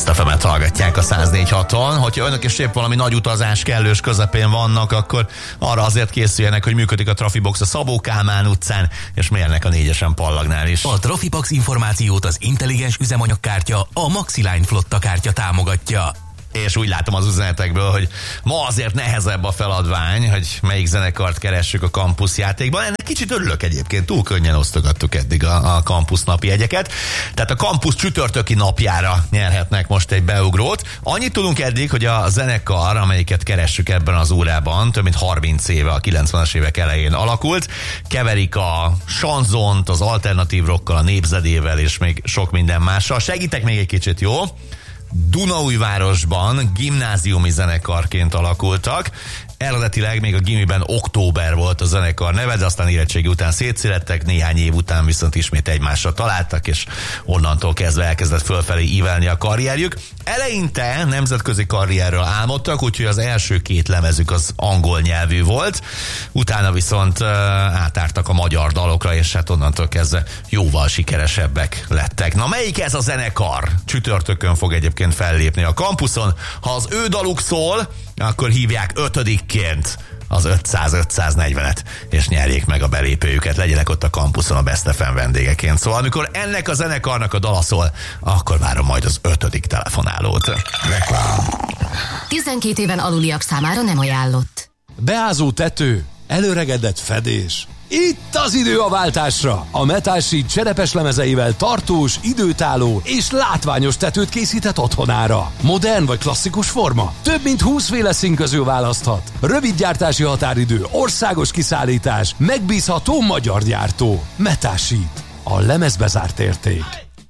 Best FM-et hallgatják a 104.6-on. Hogyha önök is épp valami nagy utazás kellős közepén vannak, akkor arra azért készüljenek, hogy működik a Trafibox a Szabó Kálmán utcán, és mérnek a 4-esen Pallagnál is. A Trafibox információt az intelligens üzemanyagkártya, a Maxiline flotta kártya támogatja. És úgy látom az üzenetekből, hogy ma azért nehezebb a feladvány, hogy melyik zenekart keressük a Campus játékban. Ennek kicsit örülök egyébként, túl könnyen osztogattuk eddig a Campus napi jegyeket. Tehát a Campus csütörtöki napjára nyerhetnek most egy beugrót. Annyit tudunk eddig, hogy a zenekar, amelyiket keressük ebben az órában, több mint 30 éve, a 90-es évek elején alakult. Keverik a chanzont, az alternatív rockkal, a népzedével és még sok minden mással. Segítek még egy kicsit, jó? Dunaújvárosban gimnáziumi zenekarként alakultak. Eredetileg még a gimiben Október volt a zenekar neve, de aztán érettségi után szétszélettek, néhány év után viszont ismét egymásra találtak, és onnantól kezdve elkezdett fölfelé ívelni a karrierjük. Eleinte nemzetközi karrierről álmodtak, úgyhogy az első 2 lemezük az angol nyelvű volt, utána viszont átártak a magyar dalokra, és hát onnantól kezdve jóval sikeresebbek lettek. Na melyik ez a zenekar? Csütörtökön fog egyébként fellépni a Campuson. Ha az ő daluk szól, akkor hívják 5-ként az 500-540-et, és nyerjék meg a belépőjüket, legyenek ott a Campuson a Best FM vendégeként. Szóval amikor ennek a zenekarnak a dala szól, akkor várom majd az 5. telefonálót. Reklám. 12 éven aluliak számára nem ajánlott. Beázó tető, előregedett fedés. Itt az idő a váltásra! A Metal Sheet cserepes lemezeivel tartós, időtálló és látványos tetőt készített otthonára. Modern vagy klasszikus forma? Több mint 20 féle szín közül választhat. Rövid gyártási határidő, országos kiszállítás, megbízható magyar gyártó. Metal Sheet. A lemezbezárt érték.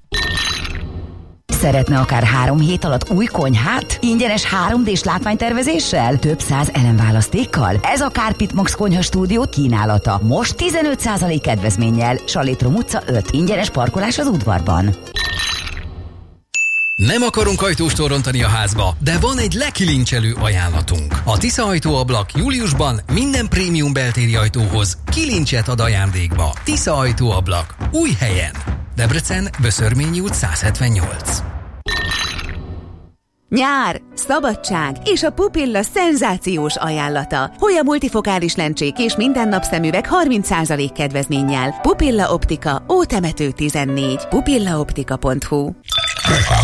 Szeretne akár 3 hét alatt új konyhát? Ingyenes 3D-s látványtervezéssel? Több 100 elemválasztékkal? Ez a Carpet Max Konyha Stúdió kínálata. Most 15% kedvezménnyel. Salétrom utca 5. Ingyenes parkolás az udvarban. Nem akarunk ajtóstól rontani a házba, de van egy lekilincselő ajánlatunk. A Tisza Ajtóablak júliusban minden prémium beltéri ajtóhoz kilincset ad ajándékba. Tisza Ajtóablak. Új helyen. Debrecen, Böszörményi út 178. Nyár, szabadság és a Pupilla szenzációs ajánlata. Hoya multifokális lencsék és minden napszemüveg 30% kedvezménnyel. Pupilla Optika, Ótemető 14. pupillaoptika.hu